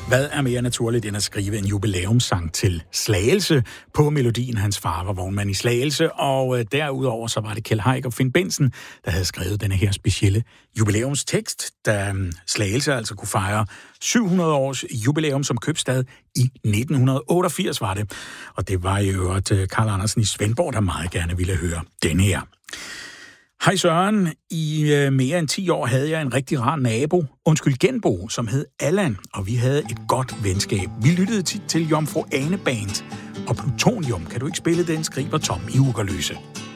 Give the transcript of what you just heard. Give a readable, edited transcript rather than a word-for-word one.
Hvad er mere naturligt end at skrive en jubilæumssang til Slagelse på melodien? Hans far var vognmand i Slagelse, og derudover så var det Kjeld Haik og Finn Bentzen, der havde skrevet denne her specielle jubilæumstekst, da Slagelse altså kunne fejre 700 års jubilæum som købstad i 1988 var det. Og det var jo at Carl Andersen i Svendborg, der meget gerne ville høre denne her. Hej Søren, i mere end 10 år havde jeg en rigtig rar genbo, som hed Allan, og vi havde et godt venskab. Vi lyttede tit til Jomfru Ane Band og Plutonium. Kan du ikke spille den, skriver Tom i Ugerløse.